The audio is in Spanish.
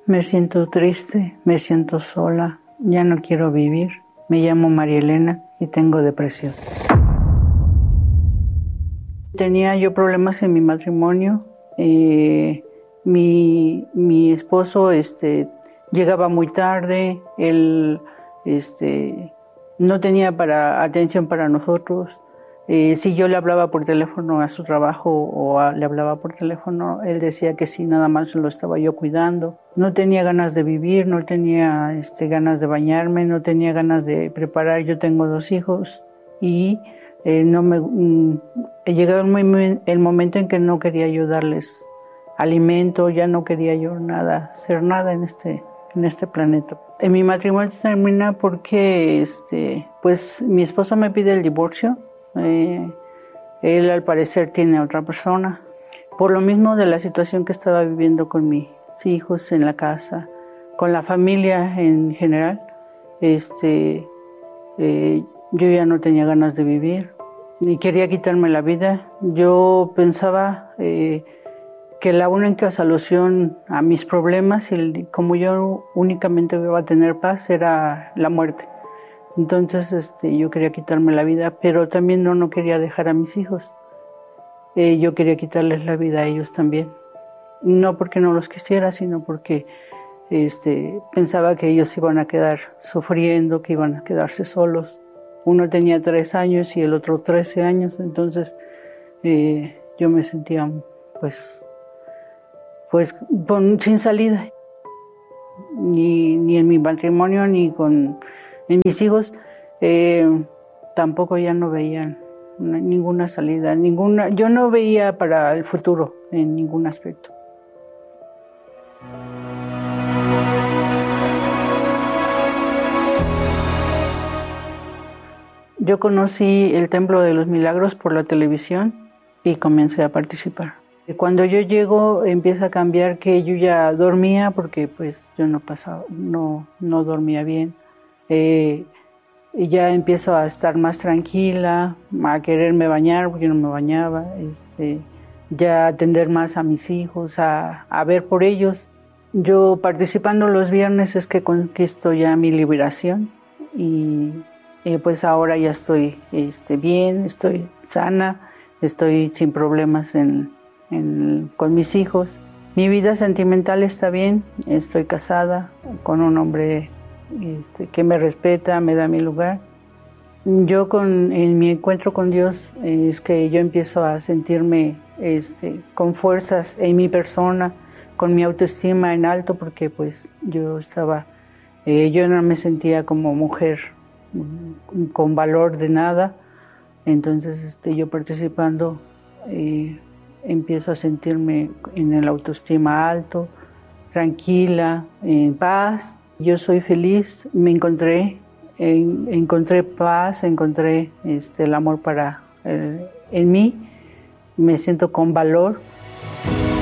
Me siento triste, me siento sola, ya no quiero vivir. Me llamo María Elena y tengo depresión. Tenía yo problemas en mi matrimonio. Mi esposo llegaba muy tarde, él no tenía atención para nosotros. Si yo le hablaba por teléfono a su trabajo le hablaba por teléfono, él decía que sí, nada más lo estaba yo cuidando. No tenía ganas de vivir, no tenía ganas de bañarme, no tenía ganas de preparar. Yo tengo 2 hijos y llegó el momento en que no quería yo darles alimento, ya no quería yo hacer nada en este planeta. Mi matrimonio termina porque pues mi esposo me pide el divorcio. Él al parecer tiene a otra persona. Por lo mismo de la situación que estaba viviendo con mis hijos en la casa, con la familia en general, yo ya no tenía ganas de vivir y quería quitarme la vida. Yo pensaba que la única solución a mis problemas, como yo únicamente iba a tener paz, era la muerte. Entonces yo quería quitarme la vida, pero también no quería dejar a mis hijos. Yo quería quitarles la vida a ellos también. No porque no los quisiera, sino porque pensaba que ellos iban a quedar sufriendo, que iban a quedarse solos. Uno tenía 3 años y el otro 13 años, entonces yo me sentía pues sin salida. Ni en mi matrimonio ni en mis hijos tampoco ya no veían ninguna salida, yo no veía para el futuro en ningún aspecto. Yo conocí el Templo de los Milagros por la televisión y comencé a participar. Cuando yo llego empieza a cambiar que yo ya dormía porque pues yo no dormía bien. Y ya empiezo a estar más tranquila, a quererme bañar porque no me bañaba, ya a atender más a mis hijos, a ver por ellos. Yo participando los viernes es que conquisto ya mi liberación y pues ahora ya estoy bien, estoy sana, estoy sin problemas con mis hijos. Mi vida sentimental está bien, estoy casada con un hombre que me respeta, me da mi lugar. Yo en mi encuentro con Dios es que yo empiezo a sentirme con fuerzas en mi persona, con mi autoestima en alto, porque pues yo no me sentía como mujer con valor de nada. Entonces yo participando empiezo a sentirme en el autoestima alto, tranquila, en paz. Yo soy feliz, encontré paz, encontré el amor en mí, me siento con valor.